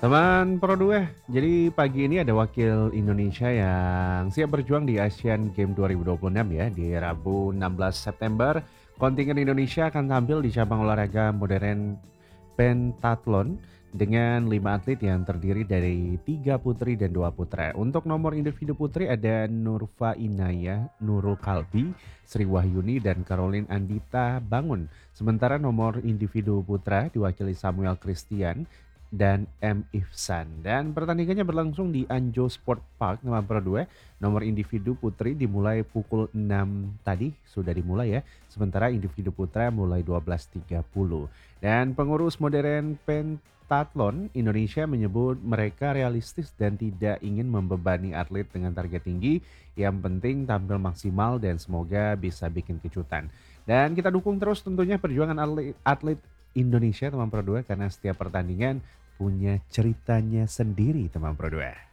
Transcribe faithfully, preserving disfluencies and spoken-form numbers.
Teman Pro dua, jadi pagi ini ada wakil Indonesia yang siap berjuang di Asian Games dua ribu dua puluh enam ya. Di Rabu enam belas September, kontingen Indonesia akan tampil di cabang olahraga modern pentathlon dengan lima atlet yang terdiri dari tiga putri dan dua putra. Untuk nomor individu putri ada Nurfa Inaya, Nurul Kalbi, Sri Wahyuni, dan Caroline Andita Bangun. Sementara nomor individu putra diwakili Samuel Christian dan M. Ihsan. Dan pertandingannya berlangsung di Anjo Sport Park nomor dua. Nomor individu putri dimulai pukul enam tadi, sudah dimulai ya. Sementara individu putra mulai dua belas tiga puluh. Dan pengurus modern pentathlon Indonesia menyebut mereka realistis dan tidak ingin membebani atlet dengan target tinggi. Yang penting tampil maksimal dan semoga bisa bikin kejutan. Dan kita dukung terus tentunya perjuangan atlet, atlet Indonesia teman Pro dua karena setiap pertandingan punya ceritanya sendiri teman Pro dua.